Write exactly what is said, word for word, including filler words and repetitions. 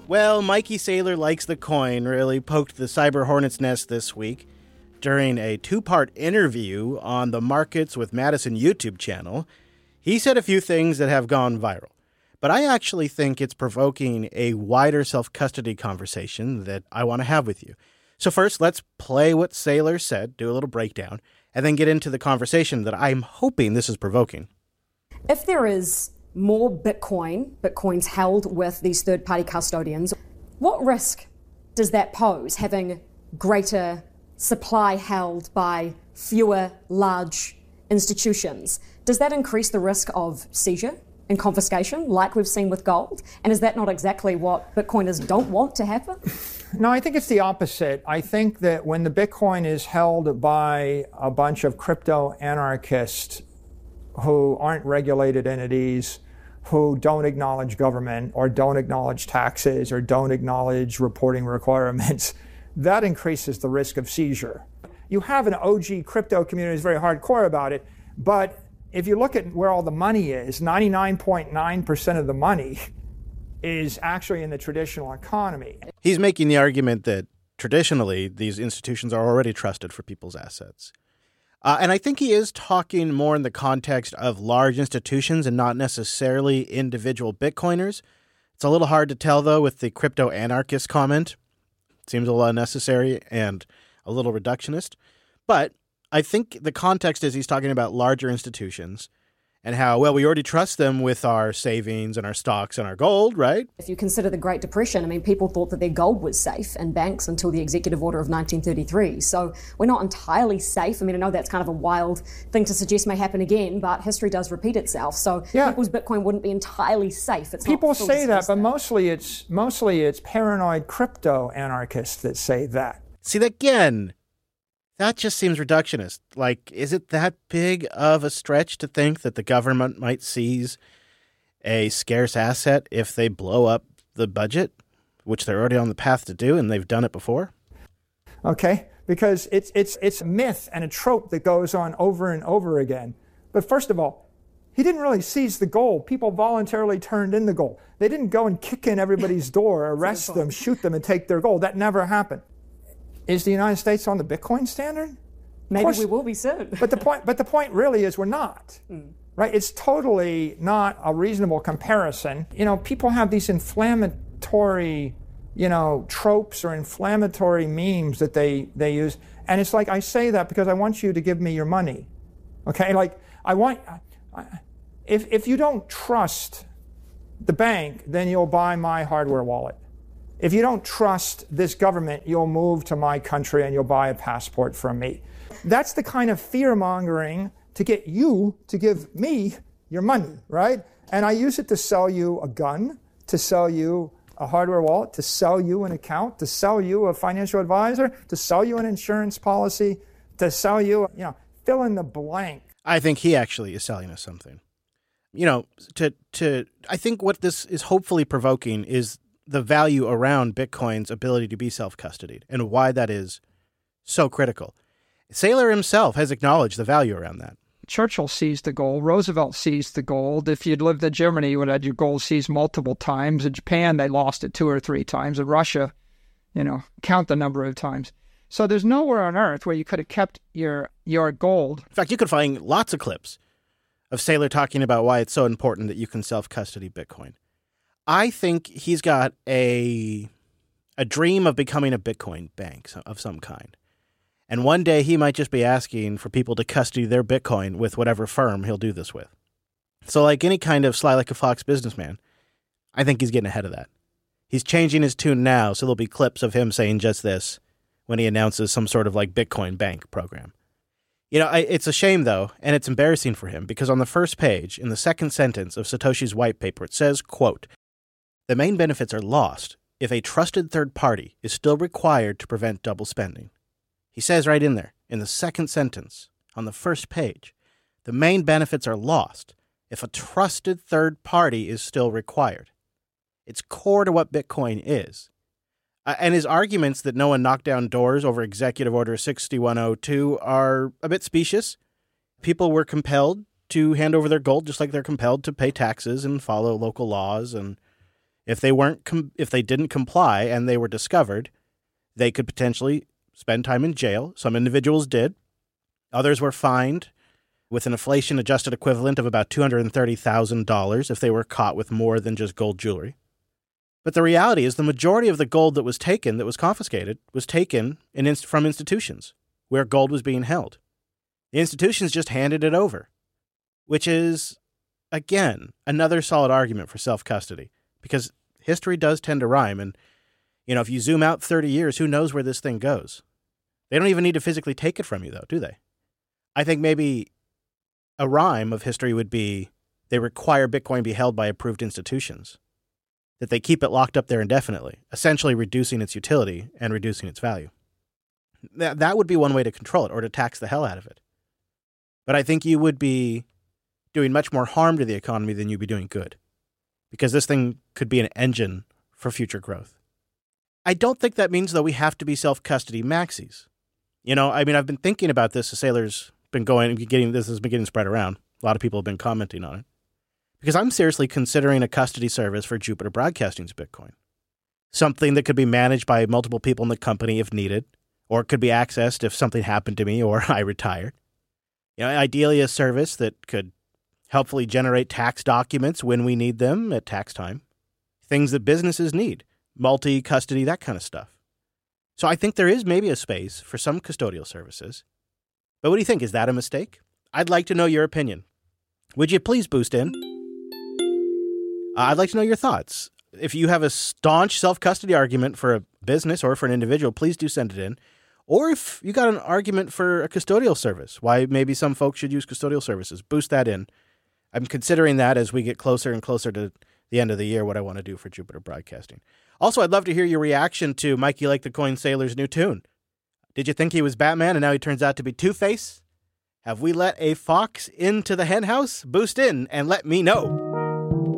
Well, Mikey Saylor Likes the Coin really poked the cyber hornet's nest this week during a two-part interview on the Markets with Madison YouTube channel. He said a few things that have gone viral, but I actually think it's provoking a wider self-custody conversation that I want to have with you. So first, let's play what Saylor said, do a little breakdown, and then get into the conversation that I'm hoping this is provoking. If there is more Bitcoin, Bitcoins held with these third-party custodians, what risk does that pose, having greater supply held by fewer large institutions? Does that increase the risk of seizure and confiscation, like we've seen with gold? And is that not exactly what Bitcoiners don't want to happen? No, I think it's the opposite. I think that when the Bitcoin is held by a bunch of crypto anarchists who aren't regulated entities, who don't acknowledge government or don't acknowledge taxes or don't acknowledge reporting requirements, that increases the risk of seizure. You have an O G crypto community that's very hardcore about it, but if you look at where all the money is, ninety-nine point nine percent of the money is actually in the traditional economy. He's making the argument that traditionally these institutions are already trusted for people's assets. Uh, and I think he is talking more in the context of large institutions and not necessarily individual Bitcoiners. It's a little hard to tell, though, with the crypto anarchist comment. It seems a little unnecessary and a little reductionist. But I think the context is he's talking about larger institutions and how, well, we already trust them with our savings and our stocks and our gold, right? If you consider the Great Depression, I mean, people thought that their gold was safe in banks until the Executive Order of nineteen thirty-three. So we're not entirely safe. I mean, I know that's kind of a wild thing to suggest may happen again, but history does repeat itself. So yeah. People's Bitcoin wouldn't be entirely safe. It's people not say that, but that. mostly it's mostly it's paranoid crypto anarchists that say that. See, again, that just seems reductionist. Like, is it that big of a stretch to think that the government might seize a scarce asset if they blow up the budget, which they're already on the path to do, and they've done it before? Okay, because it's it's it's a myth and a trope that goes on over and over again. But first of all, he didn't really seize the gold. People voluntarily turned in the gold. They didn't go and kick in everybody's door, arrest them, shoot them, and take their gold. That never happened. Is the United States on the Bitcoin standard? Maybe we will be soon. but the point, but the point really is we're not, mm. right? It's totally not a reasonable comparison. You know, people have these inflammatory, you know, tropes or inflammatory memes that they they use, and it's like I say that because I want you to give me your money, okay? Like I want, if if you don't trust the bank, then you'll buy my hardware wallet. If you don't trust this government, you'll move to my country and you'll buy a passport from me. That's the kind of fear-mongering to get you to give me your money, right? And I use it to sell you a gun, to sell you a hardware wallet, to sell you an account, to sell you a financial advisor, to sell you an insurance policy, to sell you, you know, fill in the blank. I think he actually is selling us something. You know, to to I think what this is hopefully provoking is the value around Bitcoin's ability to be self-custodied and why that is so critical. Saylor himself has acknowledged the value around that. Churchill seized the gold. Roosevelt seized the gold. If you'd lived in Germany, you would have had your gold seized multiple times. In Japan, they lost it two or three times. In Russia, you know, count the number of times. So there's nowhere on earth where you could have kept your your gold. In fact, you could find lots of clips of Saylor talking about why it's so important that you can self-custody Bitcoin. I think he's got a a dream of becoming a Bitcoin bank of some kind. And one day he might just be asking for people to custody their Bitcoin with whatever firm he'll do this with. So like any kind of sly like a fox businessman, I think he's getting ahead of that. He's changing his tune now, so there'll be clips of him saying just this when he announces some sort of like Bitcoin bank program. You know, I, it's a shame, though, and it's embarrassing for him, because on the first page, in the second sentence of Satoshi's white paper, it says, quote, "The main benefits are lost if a trusted third party is still required to prevent double spending." He says right in there, in the second sentence, on the first page, the main benefits are lost if a trusted third party is still required. It's core to what Bitcoin is. Uh, and his arguments that no one knocked down doors over Executive Order sixty-one oh two are a bit specious. People were compelled to hand over their gold just like they're compelled to pay taxes and follow local laws. And If they weren't, com- if they didn't comply and they were discovered, they could potentially spend time in jail. Some individuals did. Others were fined with an inflation-adjusted equivalent of about two hundred thirty thousand dollars if they were caught with more than just gold jewelry. But the reality is the majority of the gold that was taken, that was confiscated, was taken in inst- from institutions where gold was being held. The institutions just handed it over, which is, again, another solid argument for self-custody, because history does tend to rhyme. And, you know, if you zoom out thirty years, who knows where this thing goes? They don't even need to physically take it from you, though, do they? I think maybe a rhyme of history would be they require Bitcoin be held by approved institutions, that they keep it locked up there indefinitely, essentially reducing its utility and reducing its value. That, that would be one way to control it, or to tax the hell out of it. But I think you would be doing much more harm to the economy than you'd be doing good, because this thing could be an engine for future growth. I don't think that means, though, we have to be self-custody maxis. You know, I mean, I've been thinking about this as Saylor's been going, getting this has been getting spread around. A lot of people have been commenting on it. Because I'm seriously considering a custody service for Jupiter Broadcasting's Bitcoin. Something that could be managed by multiple people in the company if needed, or it could be accessed if something happened to me or I retired. You know, ideally a service that could helpfully generate tax documents when we need them at tax time. Things that businesses need, multi-custody, that kind of stuff. So I think there is maybe a space for some custodial services. But what do you think? Is that a mistake? I'd like to know your opinion. Would you please boost in? Uh, I'd like to know your thoughts. If you have a staunch self-custody argument for a business or for an individual, please do send it in. Or if you got an argument for a custodial service, why maybe some folks should use custodial services, boost that in. I'm considering that as we get closer and closer to the end of the year, what I want to do for Jupiter Broadcasting. Also, I'd love to hear your reaction to Mikey Like the Coin Sailor's new tune. Did you think he was Batman and now he turns out to be Two-Face? Have we let a fox into the henhouse? Boost in and let me know.